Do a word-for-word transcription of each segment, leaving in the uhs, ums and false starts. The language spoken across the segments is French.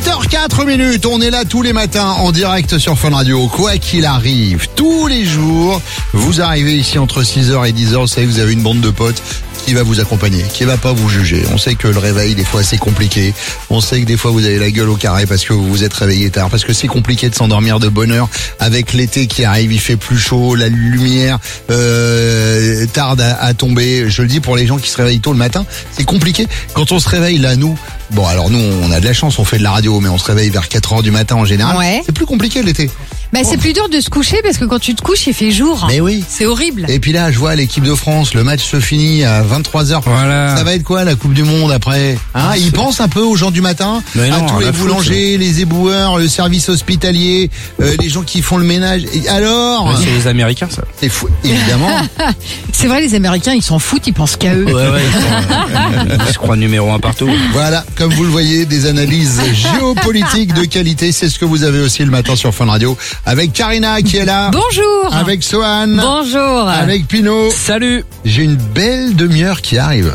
huit heures quatre minutes, on est là tous les matins en direct sur Fun Radio. Quoi qu'il arrive, tous les jours, vous arrivez ici entre six heures et dix heures, vous savez, vous avez une bande de potes qui va vous accompagner, qui va pas vous juger. On sait que le réveil, des fois, c'est compliqué. On sait que des fois, vous avez la gueule au carré parce que vous vous êtes réveillé tard, parce que c'est compliqué de s'endormir de bonne heure avec l'été qui arrive, il fait plus chaud, la lumière euh, tarde à, à tomber. Je le dis pour les gens qui se réveillent tôt le matin, c'est compliqué. Quand on se réveille là, nous, bon, alors nous, on a de la chance, on fait de la radio, mais on se réveille vers quatre heures du matin en général. Ouais. C'est plus compliqué l'été. Bah, c'est plus dur de se coucher parce que quand tu te couches, il fait jour. Mais oui. C'est horrible. Et puis là, je vois l'équipe de France, le match se finit à vingt-trois heures. Voilà. Ça va être quoi la Coupe du Monde après, hein? Ils pensent un peu aux gens du matin, Mais à non, tous à les la boulangers, faute. les éboueurs, le service hospitalier, euh, les gens qui font le ménage. Et alors, Ouais, c'est les Américains, ça. c'est fou, évidemment. C'est vrai, les Américains, ils s'en foutent, ils pensent qu'à eux. Ouais, ouais. Ils, sont- ils se croient numéro un partout. Voilà, comme vous le voyez, des analyses géopolitiques de qualité. C'est ce que vous avez aussi le matin sur Fun Radio avec Karina qui est là, Bonjour. avec Sohan, Bonjour. avec Pino. Salut. J'ai une belle demi-heure qui arrive.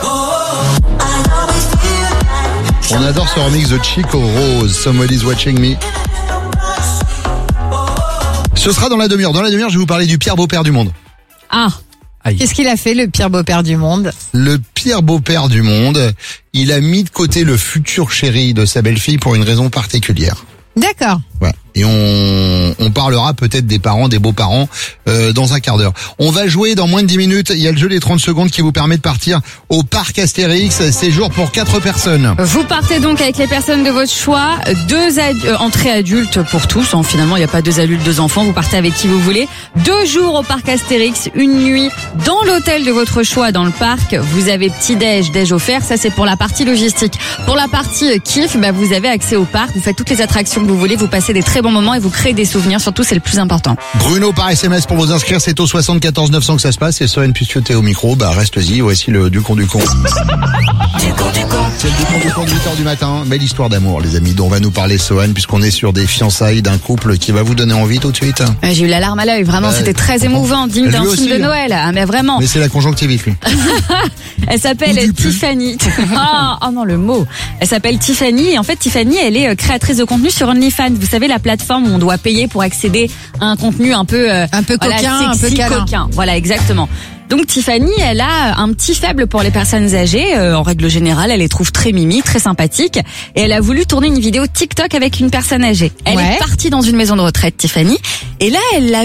On adore ce remix de Chico Rose, Somebody's Watching Me. Ce sera dans la demi-heure. Dans la demi-heure, je vais vous parler du pire beau-père du monde. Ah, Aïe. qu'est-ce qu'il a fait, le pire beau-père du monde? Le pire beau-père du monde, il a mis de côté le futur chéri de sa belle-fille pour une raison particulière. D'accord. Voilà. Et on, on parlera peut-être des parents, des beaux-parents euh, dans un quart d'heure. On va jouer dans moins de dix minutes. Il y a le jeu des trente secondes qui vous permet de partir au parc Astérix. Séjour pour quatre personnes. Vous partez donc avec les personnes de votre choix, deux ad- euh, entrées adultes pour tous, hein, finalement il n'y a pas deux adultes, deux enfants, vous partez avec qui vous voulez, deux jours au parc Astérix, une nuit dans l'hôtel de votre choix dans le parc, vous avez petit-déj, déj offert, ça c'est pour la partie logistique. Pour la partie euh, kiff, bah, vous avez accès au parc, vous faites toutes les attractions que vous voulez, vous passez des très bons moments et vous créez des souvenirs, surtout c'est le plus important. Bruno par S M S pour vous inscrire, c'est au soixante-quatorze neuf cents que ça se passe. Et Sohan, puisque t'es au micro, bah reste-y, voici le Ducon du con. C'est le Ducon du con de huit heures du matin. Belle histoire d'amour, les amis, dont va nous parler Sohan, puisqu'on est sur des fiançailles d'un couple qui va vous donner envie tout de suite. Ouais, j'ai eu la larme à l'œil, vraiment Ouais, c'était très je comprends. émouvant, digne Lui d'un aussi, film de hein. Noël, ah, mais vraiment. Mais c'est la conjonctivite, lui. Elle s'appelle Ou du pu. Tiffany. Ah oh, non, le mot. Elle s'appelle Tiffany. Et en fait, Tiffany, elle est euh, créatrice de contenu sur OnlyFans. Vous savez, la plateforme où on doit payer pour accéder à un contenu un peu, euh, Un peu voilà, coquin, un sexy, peu câlin. coquin. Voilà, exactement. Donc Tiffany, elle a un petit faible pour les personnes âgées. Euh, en règle générale, elle les trouve très mimi, très sympathiques. Et elle a voulu tourner une vidéo TikTok avec une personne âgée. Elle Ouais. est partie dans une maison de retraite, Tiffany. Et là, elle l'a